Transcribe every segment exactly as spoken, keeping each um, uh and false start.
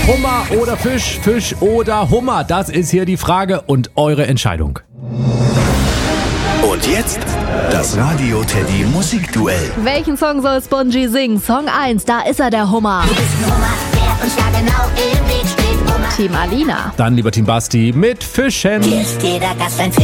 Hummer oder Fisch, Fisch oder Hummer? Das ist hier die Frage und eure Entscheidung. Und jetzt das Radio Teddy Musikduell. Welchen Song soll Spongy singen? Song eins, da ist er, der Hummer. Du bist ein Hummer, der uns da genau im Weg steht, Hummer. Team Alina. Dann lieber Team Basti mit Fischen. Hier ist jeder Gast ein Fisch.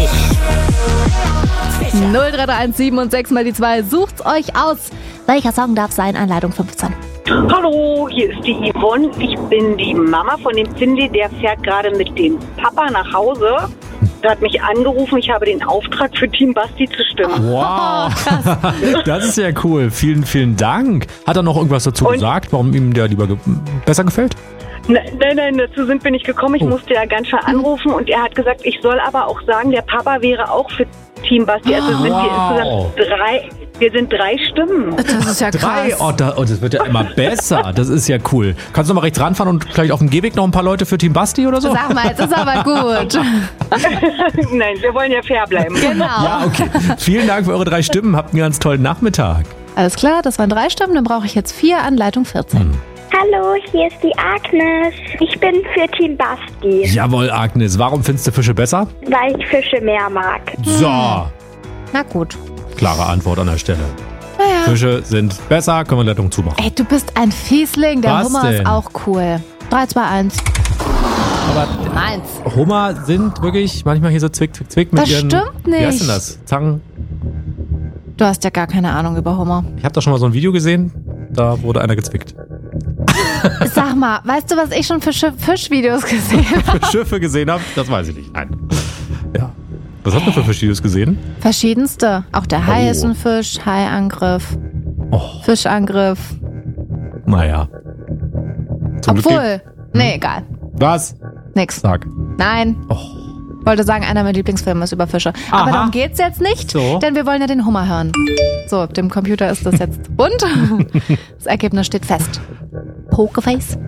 null drei drei eins sieben und sechs mal die zwei. Sucht's euch aus. Welcher Song darf sein? Anleitung fünfzehn. Hallo, hier ist die Yvonne. Ich bin die Mama von dem Cindy, der fährt gerade mit dem Papa nach Hause. Der hat mich angerufen, ich habe den Auftrag für Team Basti zu stimmen. Wow, das ist ja cool. Vielen, vielen Dank. Hat er noch irgendwas dazu Und gesagt, warum ihm der lieber ge- besser gefällt? Nein, nein, nein, dazu sind wir nicht gekommen. Ich Oh. musste ja ganz schnell anrufen und er hat gesagt, ich soll aber auch sagen, der Papa wäre auch für Team Basti. Also sind wir Wow. insgesamt drei, wir sind drei Stimmen. Das ist ja Drei? krass. Oh, da, oh, das wird ja immer besser. Das ist ja cool. Kannst du noch mal rechts ranfahren und vielleicht auf dem Gehweg noch ein paar Leute für Team Basti oder so? Sag mal, jetzt ist aber gut. Nein, wir wollen ja fair bleiben. Genau. Ja, okay. Vielen Dank für eure drei Stimmen. Habt einen ganz tollen Nachmittag. Alles klar, das waren drei Stimmen, dann brauche ich jetzt vier, Anleitung vierzehn. Hallo, hier ist die Agnes. Ich bin für Team Basti, Jawohl, Agnes. Warum findest du Fische besser? weil ich Fische mehr mag. So, Na gut. klare Antwort an der Stelle. Naja. Fische sind besser, können wir Leitung zumachen. Ey, du bist ein Fiesling, der Was Hummer denn? ist auch cool. drei, zwei, eins. Aber Eins. Hummer sind wirklich manchmal hier so zwick, zwick, zwick mit Das ihren... stimmt Wie heißt nicht. denn das? Zangen? Du hast ja gar keine Ahnung über Hummer. Ich habe da schon mal so ein Video gesehen, da wurde einer gezwickt. Sag mal, weißt du, was ich schon für Schi- Fischvideos gesehen habe? Für Schiffe gesehen habe, das weiß ich nicht. Nein. Ja. Was hast du für Fischvideos gesehen? Verschiedenste. Auch der Hai Oh. ist ein Fisch, Haiangriff, Oh, Fischangriff. naja. Zum Glück Obwohl, nee, egal. geht- Was? Nix. Sag. Nein. Oh. Wollte sagen, einer meiner Lieblingsfilme ist über Fische. Aha. Aber darum geht's jetzt nicht, So. denn wir wollen ja den Hummer hören. So, auf dem Computer ist das jetzt bunt. Das Ergebnis steht fest. Pokerface.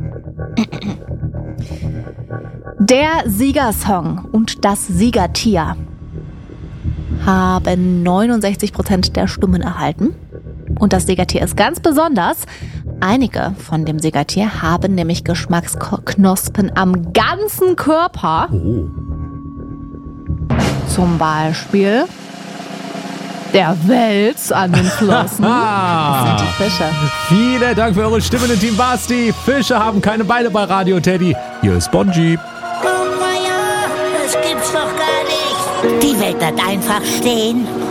Der Siegersong und das Siegertier haben neunundsechzig Prozent der Stimmen erhalten. Und das Siegertier ist ganz besonders. Einige von dem Siegertier haben nämlich Geschmacksknospen am ganzen Körper. Oh. Zum Beispiel der Wels an den Flossen. Das sind die Fische. Vielen Dank für eure Stimmen in Team Basti. Fische haben keine Beine bei Radio Teddy. Hier ist Spongy. Oh, Meier, das gibt's doch gar nicht. Die Welt bleibt einfach stehen.